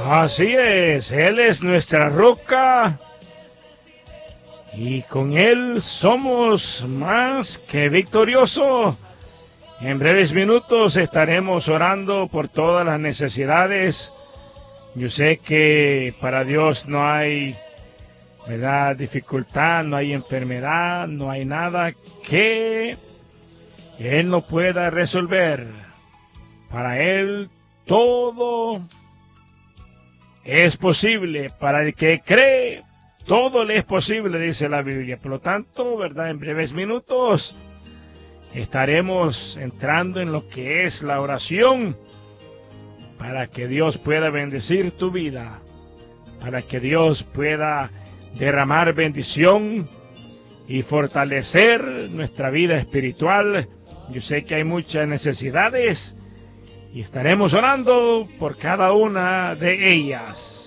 Así es, Él es nuestra roca y con Él somos más que victoriosos. En breves minutos estaremos orando por todas las necesidades. Yo sé que para Dios no hay, ¿verdad?, dificultad, no hay enfermedad, no hay nada que Él no pueda resolver. Para Él todo es posible. Para el que cree, todo le es posible, dice la Biblia. Por lo tanto, ¿verdad?, en breves minutos estaremos entrando en lo que es la oración para que Dios pueda bendecir tu vida, para que Dios pueda derramar bendición y fortalecer nuestra vida espiritual. Yo sé que hay muchas necesidades y estaremos orando por cada una de ellas.